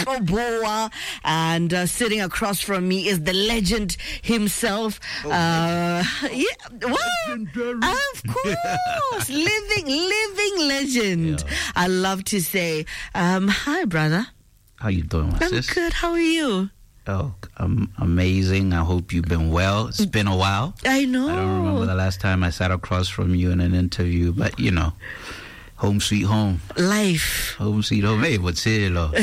Toboa, and sitting across from me is the legend himself. Yeah, well, of course, living legend. Yeah. I love to say, hi, brother. How you doing, my sis? I'm good. How are you? Oh, I'm amazing. I hope you've been well. It's been a while. I know. I don't remember the last time I sat across from you in an interview, but you know, home sweet home. Life. Home sweet home. Hey, what's it? Well,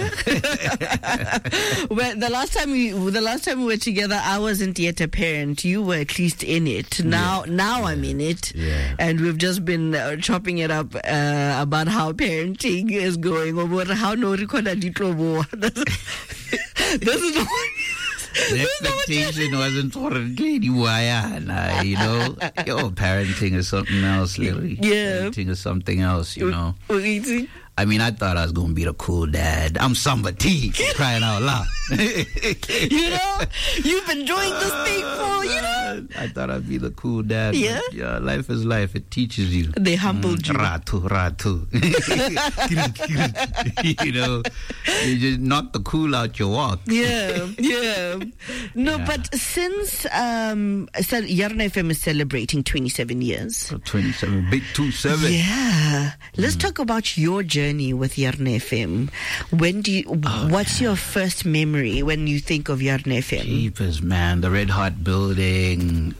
the last time we were together, I wasn't yet a parent. You were at least in it. Now I'm in it. Yeah. And we've just been chopping it up about how parenting is going, or how no record this is the one. The expectation wasn't for a lady, you know. Yo, parenting is something else, Lily. Yeah. Parenting is something else, you know. I mean, I thought I was going to be the cool dad. I'm somebody, crying out loud. You know, you've been doing this thing for, you know. I thought I'd be the cool dad. Yeah? Yeah, life is life. It teaches you. They humbled you. Ratu. You know, you just knock the cool out your walk. Yeah. No, Yeah. but since Yarn FM is celebrating 27 years. 27, big 27. Yeah. Let's talk about your journey with Yarn FM. What's your first memory when you think of Yarn FM? Jeepers, man. The Red Hot Building,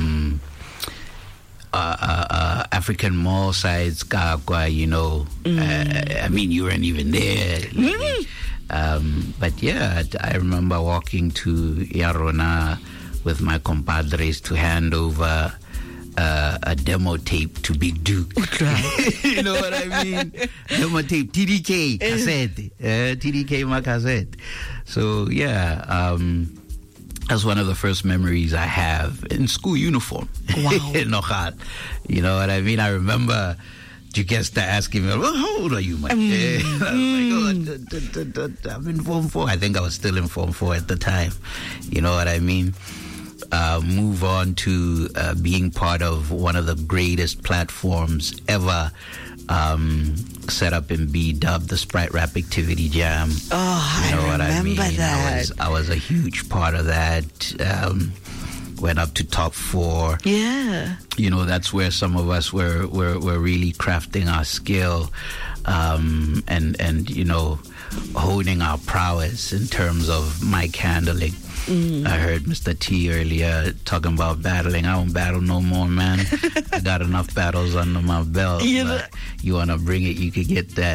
African Mall sides, Kagwa, you know. I mean, you weren't even there. But yeah, I remember walking to Yarona with my compadres to hand over a demo tape to Big Duke. You know what I mean? Demo tape, TDK cassette, TDK my cassette. So yeah, that's one of the first memories I have in school uniform. Wow. You know what I mean? I remember Jukesta asking me, well, how old are you, my kid? I was like, I'm in Form 4. I think I was still in Form 4 at the time. You know what I mean? Move on to being part of one of the greatest platforms ever set up in B-Dub, the Sprite Rap Activity Jam. Oh, you know I remember that. I was a huge part of that. Went up to top 4. Yeah. You know, that's where some of us were really crafting our skill and you know, honing our prowess in terms of mic handling. I heard Mr. T earlier talking about battling. I don't battle no more, man. I got enough battles under my belt. You want to bring it, you could get that.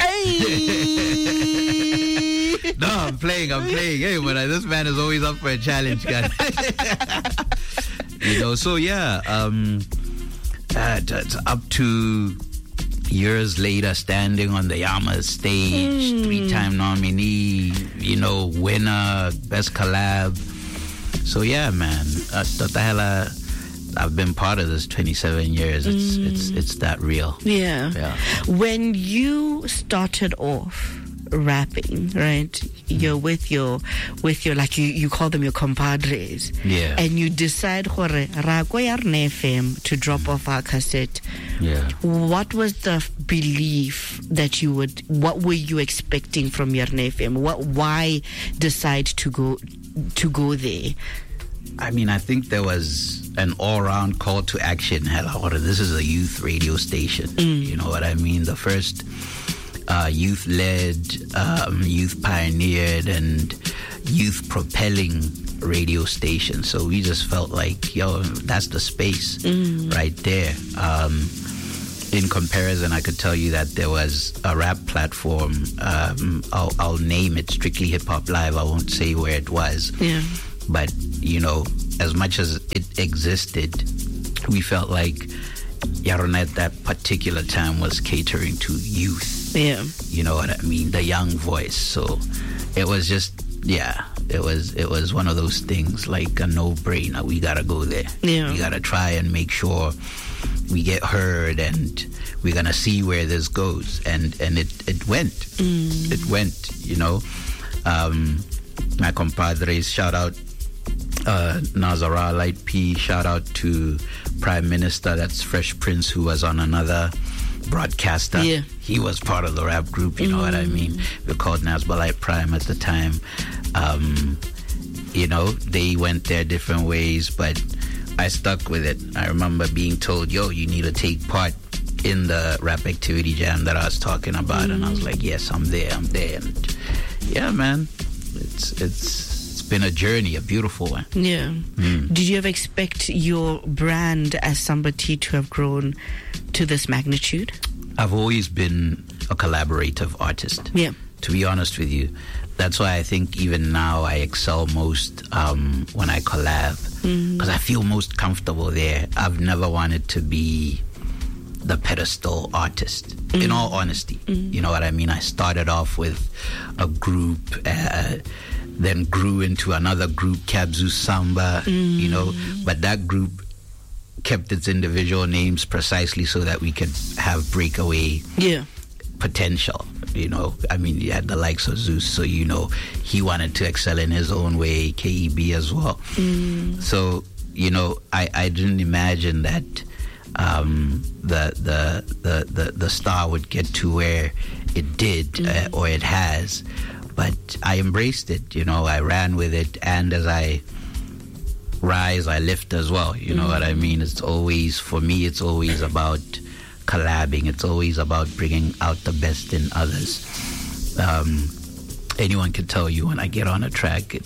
Hey. No, I'm playing. Hey, but this man is always up for a challenge, guys. You know, so yeah, up to years later, standing on the Yama stage, 3-time nominee, you know, winner, best collab. So yeah, man, I've been part of this 27 years. It's that real. Yeah. When you started off rapping, right? You're with your like you call them your compadres. Yeah. And you decide ra go Yarn FM to drop off our cassette. Yeah. What was the belief that what were you expecting from Yarn FM? Why decide to go there? I mean, I think there was an all-round call to action. Hell, this is a youth radio station. You know what I mean? The first youth-led, youth-pioneered, and youth-propelling radio station. So we just felt like, yo, that's the space right there. In comparison, I could tell you that there was a rap platform. I'll name it Strictly Hip Hop Live. I won't say where it was. Yeah. But, you know, as much as it existed, we felt like Yarona at that particular time was catering to youth. Yeah. You know what I mean? The young voice. So it was just, yeah, it was one of those things like a no-brainer. We got to go there. Yeah. We got to try and make sure we get heard, and we're going to see where this goes. And it went. It went, you know. My compadres, shout out Nazara, Light P, shout out to Prime Minister, that's Fresh Prince, who was on another broadcaster. Yeah. He was part of the rap group, you know what I mean? We were called Nasbalite Prime at the time. You know, they went their different ways, but I stuck with it. I remember being told, yo, you need to take part in the rap activity jam that I was talking about. And I was like, yes, I'm there. And yeah, man, it's been a journey, a beautiful one. Yeah. Did you ever expect your brand as somebody to have grown to this magnitude? I've always been a collaborative artist. Yeah. To be honest with you. That's why I think even now I excel most when I collab. Because I feel most comfortable there. I've never wanted to be the pedestal artist, in all honesty. You know what I mean? I started off with a group, then grew into another group, Kabzu Samba, you know. But that group kept its individual names precisely so that we could have breakaway potential, you know. I mean, you had the likes of Zeus, so you know he wanted to excel in his own way, KEB as well. So, you know, I didn't imagine that the star would get to where it did or it has, but I embraced it, you know. I ran with it, and as I rise, I lift as well, you know what I mean? It's always, for me, it's always about collabing. It's always about bringing out the best in others. Anyone can tell you when I get on a track,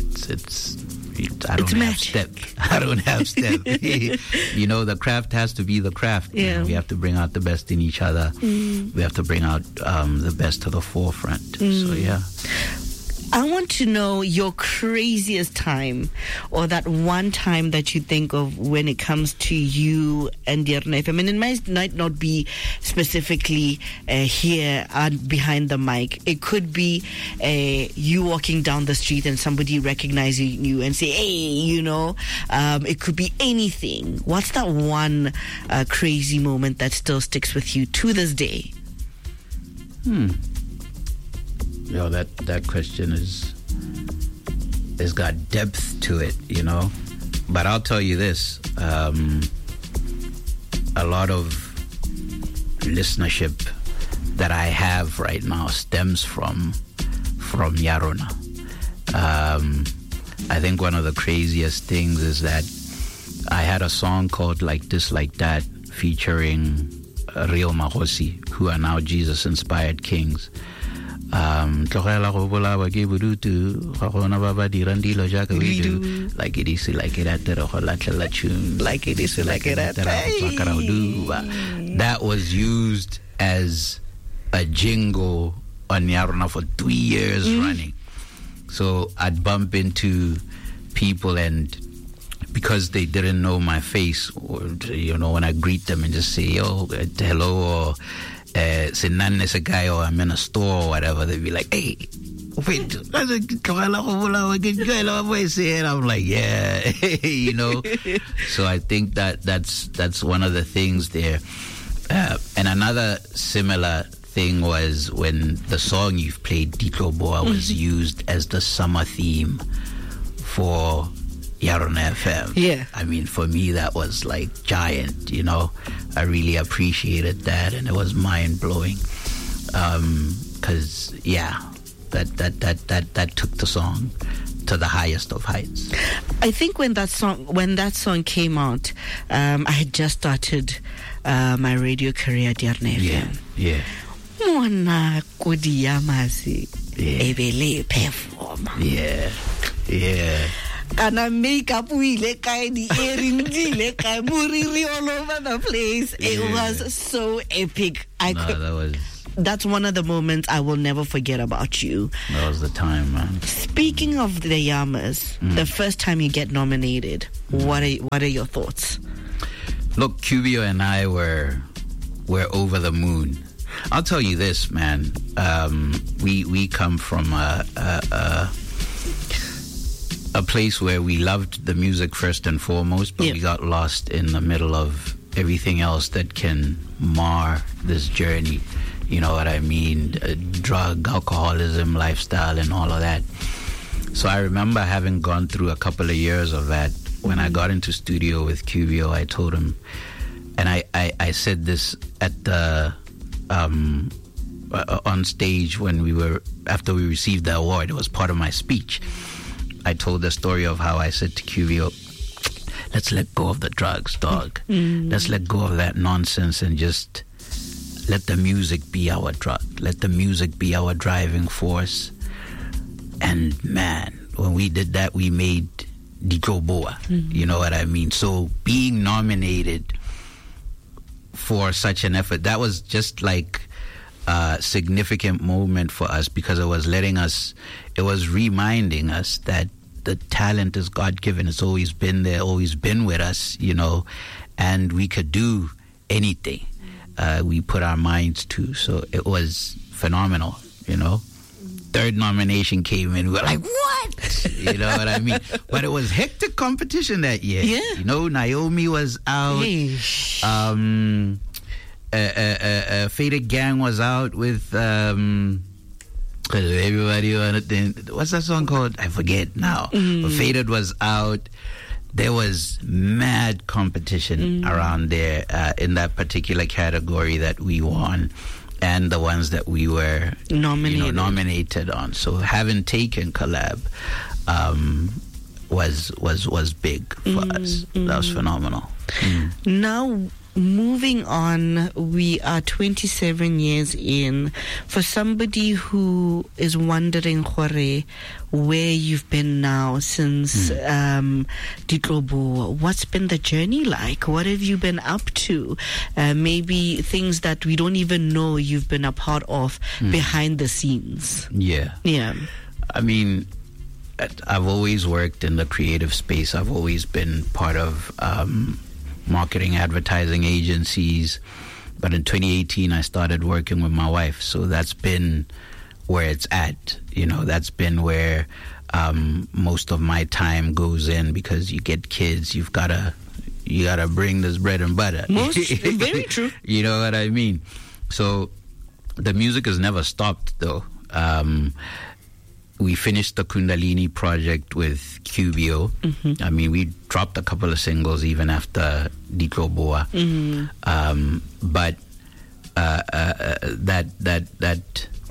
I don't have step. I don't have step. You know, the craft has to be the craft. Yeah. You know, we have to bring out the best in each other. We have to bring out the best to the forefront. So, yeah. I want to know your craziest time, or that one time that you think of when it comes to you and Dearne FM. And it might not be specifically here behind the mic. It could be you walking down the street and somebody recognizing you and say, hey, you know, it could be anything. What's that one crazy moment that still sticks with you to this day? Yo, that question has got depth to it, you know. But I'll tell you this: a lot of listenership that I have right now stems from Yarona. I think one of the craziest things is that I had a song called "Like This, Like That" featuring Real Mahosi, who are now Jesus-inspired kings. Like it is like that was used as a jingle on Yarona for 3 years running. So I'd bump into people, and because they didn't know my face, or you know, when I greet them and just say, yo, hello, or say Nan is a guy, or I'm in a store or whatever, they'd be like, hey, wait, and I'm like, yeah, you know. So I think that's one of the things there. And another similar thing was when the song you've played, Tito Boa, was used as the summer theme for Yarona FM. Yeah. I mean, for me, that was like giant, you know. I really appreciated that, and it was mind-blowing. Because, yeah, that took the song to the highest of heights. I think when that song came out, I had just started my radio career at Yarona FM. Yeah. Mona Kodiyamasi ebele perform. Yeah. Kana makeup wile kai di earring dile kai muriri all over the place. It was so epic. That's one of the moments I will never forget about you. That was the time, man. Speaking of the Yamas, the first time you get nominated, what are your thoughts? Look, Cubio and I were over the moon. I'll tell you this, man. We come from a place where we loved the music first and foremost, but we got lost in the middle of everything else that can mar this journey. You know what I mean? Drug, alcoholism, lifestyle, and all of that. So I remember having gone through a couple of years of that. When I got into studio with Cubio, I told him, and I said this at the on stage after we received the award. It was part of my speech. I told the story of how I said to QVO, let's let go of the drugs, dog. Let's let go of that nonsense and just let the music be our drug. Let the music be our driving force. And man, when we did that, we made Dikoboa. You know what I mean? So being nominated for such an effort, that was just like a significant moment for us, because it was reminding us that the talent is God-given. It's always been there, always been with us, you know, and we could do anything we put our minds to. So it was phenomenal, you know. Third nomination came in, we were like, what? You know what I mean? But it was hectic competition that year. Yeah. You know, Naomi was out. Faded Gang was out with everybody on it. What's that song called? I forget now. But Faded was out. There was mad competition around there in that particular category that we won, and the ones that we were nominated on. So having taken Collab was big for us. That was phenomenal. Now, moving on, we are 27 years in. For somebody who is wondering, Jorge, where you've been now since Dikobo, what's been the journey like? What have you been up to? Maybe things that we don't even know you've been a part of behind the scenes. Yeah. I mean, I've always worked in the creative space. I've always been part of marketing, advertising agencies. But in 2018, I started working with my wife. So that's been where it's at. You know, that's been where most of my time goes in, because you get kids, you gotta bring this bread and butter. Very true. You know what I mean? So the music has never stopped, though. We finished the Kundalini project with QVO. I mean, we dropped a couple of singles even after Dikoboa. But that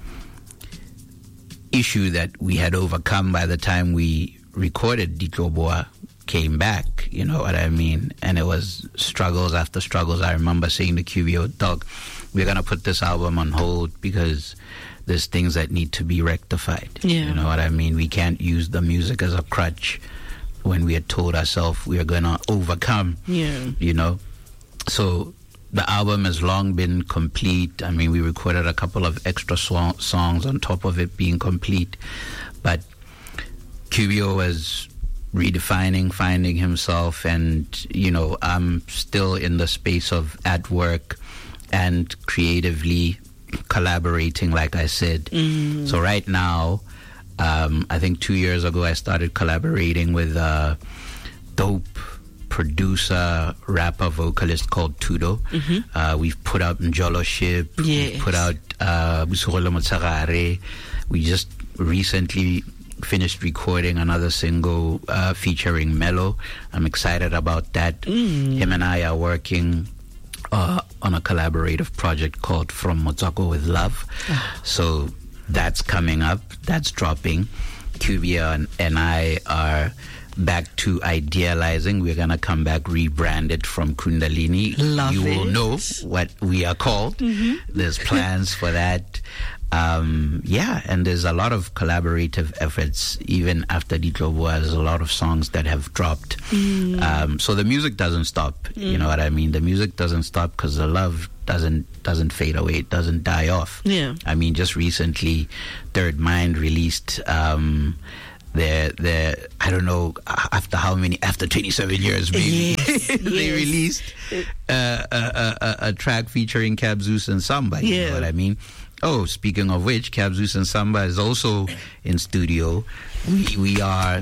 issue that we had overcome by the time we recorded Dikoboa came back, you know what I mean? And it was struggles after struggles. I remember saying to QVO, dog, we're going to put this album on hold because there's things that need to be rectified. You know what I mean? We can't use the music as a crutch when we had told ourselves we are going to overcome, you know? So the album has long been complete. I mean, we recorded a couple of extra songs on top of it being complete. But QVO was redefining, finding himself, and, you know, I'm still in the space of at work and creatively collaborating, like I said. So right now, I think 2 years ago, I started collaborating with a dope producer, rapper, vocalist called Tudo. We've put out Njolo Ship. We've put out Busugolo Motsagare. We just recently finished recording another single featuring Mello. I'm excited about that. Him and I are working on a collaborative project called From Motsako with Love. So that's coming up. That's dropping. QVO and I are back to idealizing. We're going to come back rebranded from Kundalini. You will know what we are called. There's plans for that. And there's a lot of collaborative efforts even after Dikoboa. There's a lot of songs that have dropped. So the music doesn't stop. You know what I mean? The music doesn't stop because the love doesn't fade away. It doesn't die off. I mean, just recently, Third Mind released their I don't know after 27 years maybe they released a track featuring Cab Zeus and Samba. You know what I mean? Oh, speaking of which, Cab Zeus and Samba is also in studio. We are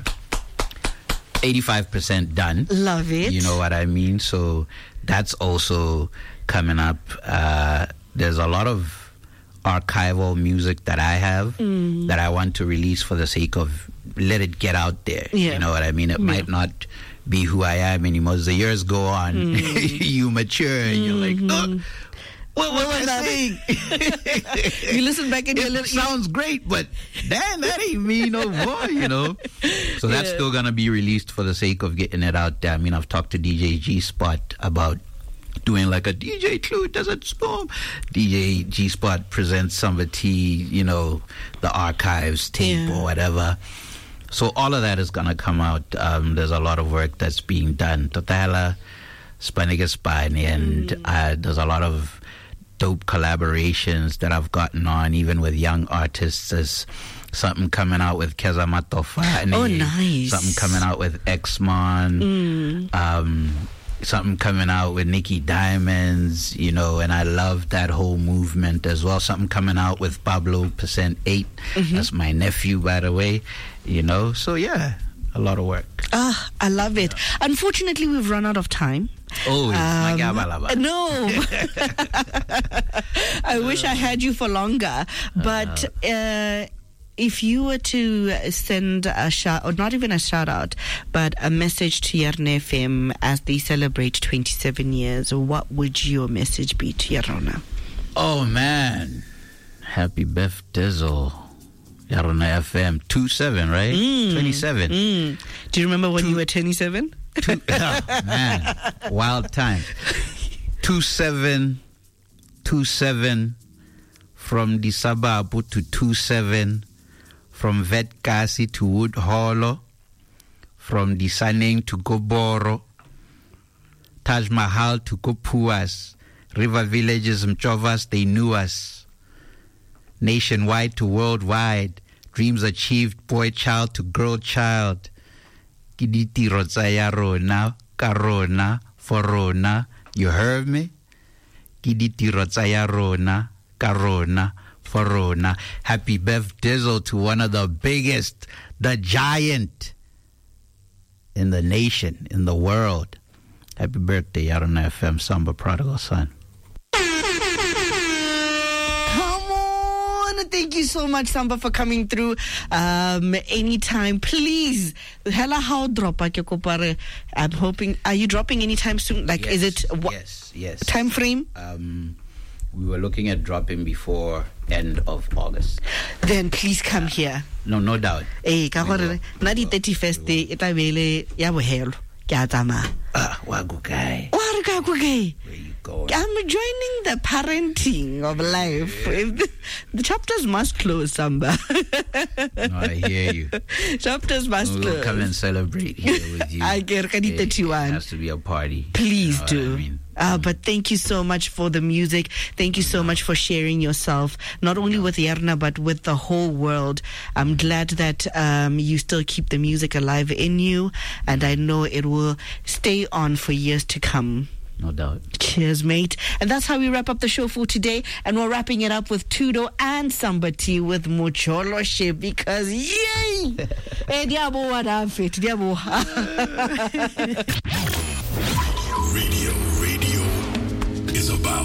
85% done. Love it. You know what I mean? So that's also coming up. There's a lot of archival music that I have that I want to release for the sake of let it get out there. You know what I mean? It might not be who I am anymore. As the years go on, you mature and you're like, oh, What was I saying? You listen back and it sounds great, but damn, that ain't me no more, you know. So that's still gonna be released for the sake of getting it out there. I mean, I've talked to DJ G Spot about doing like a DJ Clue Desert Storm. DJ G Spot presents Samba T, you know, the archives tape or whatever. So all of that is gonna come out. There's a lot of work that's being done. Totala, Spaniga Spani, and there's a lot of dope collaborations that I've gotten on, even with young artists. There's something coming out with Keza Matofane. Oh, nice. Something coming out with X-Mon. Something coming out with Nicky Diamonds, you know, and I love that whole movement as well. Something coming out with Pablo Percent 8. That's my nephew, by the way, you know. So, yeah, a lot of work. I love it. Unfortunately, we've run out of time. Oh, it's no. I wish I had you for longer. But if you were to send a shout, or not even a shout out, but a message to Yarna FM as they celebrate 27 years, what would your message be to Yarona? Oh, man. Happy birthday, Yarona FM. 27, right? 27. Do you remember when you were 27? Oh, man. Wild time. 27 from the Sababu to 27, from Vetkasi to Woodhollow, from the Saneng to Goboro, Taj Mahal to Kopuas, River Villages, Mchovas, they knew us. Nationwide to worldwide, dreams achieved, boy child to girl child. Kiditi Rotsaya Rona, Karona, Forona, you heard me? Kiditi Rotsaya Rona, Karona, Forona. Happy birthday to one of the biggest, the giant in the nation, in the world. Happy birthday, Yarona FM, Samba Prodigal Son. Thank you so much, Samba, for coming through. Anytime, please. Hela how drop I'm hoping. Are you dropping anytime soon? Like, yes, is it yes. Time frame? We were looking at dropping before end of August. Then please come here. No doubt. Eh, ka gore na di 31st day eta bele ya bohelo. Ke a tsamaya. Wago guy. Where you going? I'm joining the parenting of life. The chapters must close, Samba. No, I hear you. Chapters must close. We'll come and celebrate here with you. I get it has to be a party. Please do. I mean? But thank you so much for the music. Thank you so much for sharing yourself, not only with Yarna, but with the whole world. I'm glad that you still keep the music alive in you, and I know it will stay on for years to come. No doubt. Cheers, mate. And that's how we wrap up the show for today. And we're wrapping it up with Tudo and Samba T with Mucholo Ship because yay! Diabo what I'm fit. Diabo. Radio is about